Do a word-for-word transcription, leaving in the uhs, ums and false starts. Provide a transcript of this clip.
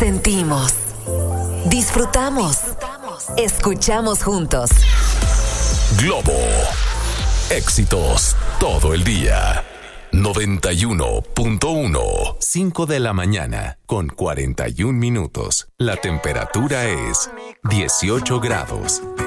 Sentimos, disfrutamos, escuchamos juntos. Globo. Éxitos todo el día. noventa y uno punto uno. cinco de la mañana con cuarenta y un minutos. La temperatura es dieciocho grados.